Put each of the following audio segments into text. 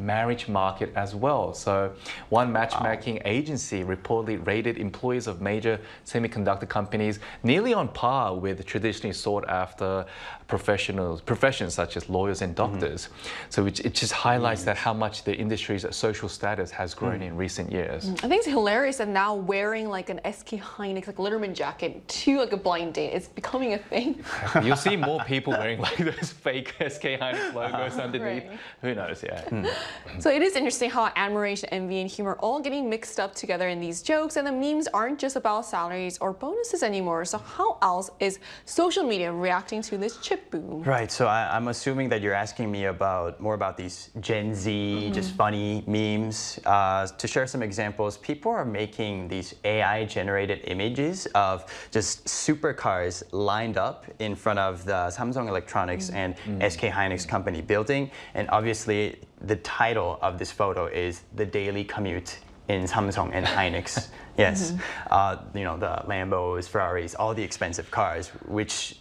marriage market as well. So one matchmaking agency reportedly rated employees of major semiconductor companies nearly on par with traditionally sought after professions such as lawyers and doctors. So it just highlights that how much the industry's social status has grown in recent years. I think it's hilarious that now wearing like an SK Hynix like Letterman jacket to like a blind date is becoming a thing. You'll see more people wearing like those fake SK Hynix logos underneath. Right. Who knows? Yeah. So it is interesting how admiration, envy, and humor all getting mixed up together in these jokes, and the memes aren't just about salaries or bonuses anymore. So how else is social media reacting to this chip boom? Right, so I'm assuming that you're asking me more about these Gen Z, just funny memes. To share some examples, people are making these AI-generated images of just supercars lined up in front of the Samsung Electronics and SK Hynix company building. And obviously, the title of this photo is The Daily Commute in Samsung and Hynix. Yes, you know, the Lambos, Ferraris, all the expensive cars, which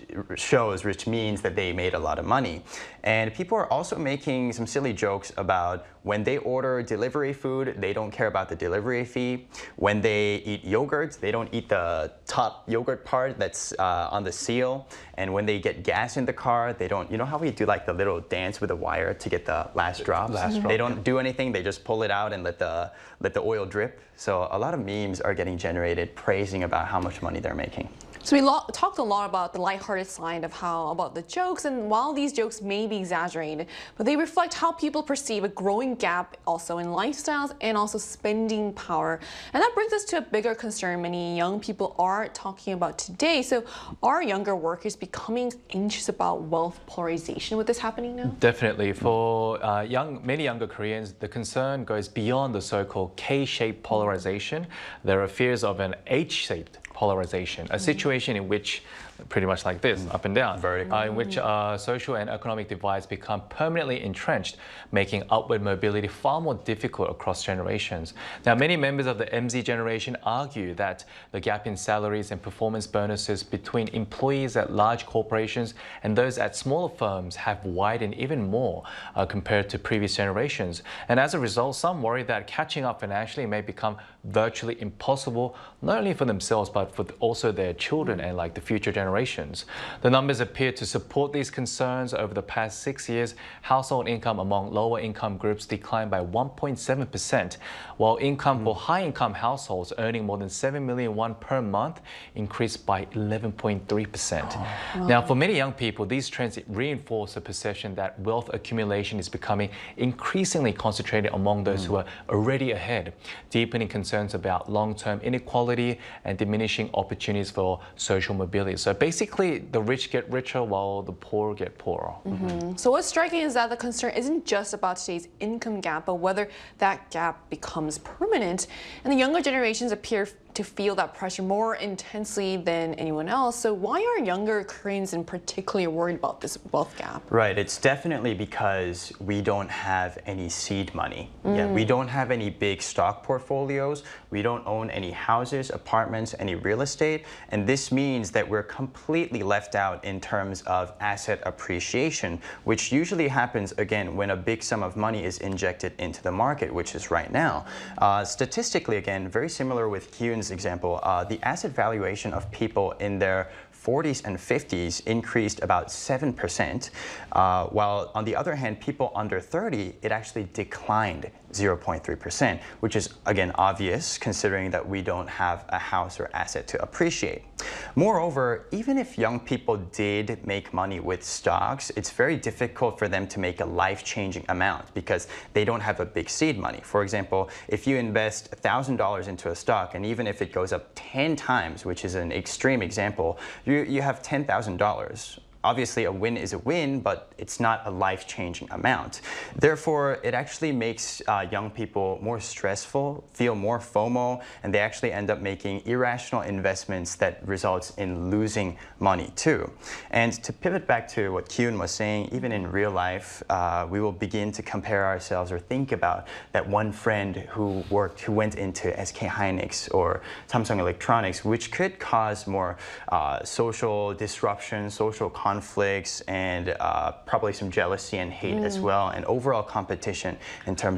means that they made a lot of money. And people are also making some silly jokes about when they order delivery food, they don't care about the delivery fee. When they eat yogurts, they don't eat the top yogurt part that's on the seal. And when they get gas in the car, they don't, you know how we do like the little dance with the wire to get the last drops? They don't do anything, they just pull it out and let the oil drip. So a lot of memes are getting generated praising about how much money they're making. So we talked a lot about the lighthearted side of about the jokes, and while these jokes may be exaggerated, but they reflect how people perceive a growing gap also in lifestyles and also spending power. And that brings us to a bigger concern many young people are talking about today. So are younger workers becoming anxious about wealth polarization with this happening now? Definitely. For many younger Koreans, the concern goes beyond the so-called K-shaped polarization. There are fears of an H-shaped polarization, a situation in which, pretty much like this, up and down, in which social and economic divides become permanently entrenched, making upward mobility far more difficult across generations. Now, many members of the MZ generation argue that the gap in salaries and performance bonuses between employees at large corporations and those at smaller firms have widened even more compared to previous generations. And as a result, some worry that catching up financially may become virtually impossible, not only for themselves, but for also their children and like the future generations. The numbers appear to support these concerns. Over the past 6 years, household income among lower income groups declined by 1.7%, while income for high income households earning more than 7 million won per month increased by 11.3%. Now, for many young people, these trends reinforce the perception that wealth accumulation is becoming increasingly concentrated among those who are already ahead, deepening concerns about long-term inequality and diminishing opportunities for social mobility. So basically, the rich get richer while the poor get poorer. So what's striking is that the concern isn't just about today's income gap, but whether that gap becomes permanent. And the younger generations appear to feel that pressure more intensely than anyone else. So why are younger Koreans in particular worried about this wealth gap? Right, it's definitely because we don't have any seed money. Yeah, we don't have any big stock portfolios. We don't own any houses, apartments, any real estate. And this means that we're completely left out in terms of asset appreciation, which usually happens, again, when a big sum of money is injected into the market, which is right now. Statistically, again, very similar with Kyun's example, the asset valuation of people in their 40s and 50s increased about 7%, while on the other hand, people under 30, it actually declined 0.3%, which is, again, obvious considering that we don't have a house or asset to appreciate. Moreover, even if young people did make money with stocks, it's very difficult for them to make a life-changing amount because they don't have a big seed money. For example, if you invest $1,000 into a stock, and even if it goes up 10 times, which is an extreme example, you have $10,000. Obviously, a win is a win, but it's not a life-changing amount. Therefore, it actually makes young people more stressful, feel more FOMO, and they actually end up making irrational investments that results in losing money too. And to pivot back to what Kyun was saying, even in real life, we will begin to compare ourselves or think about that one friend who went into SK Hynix or Samsung Electronics, which could cause more social disruption, social conflict, conflicts and probably some jealousy and hate as well, and overall competition in terms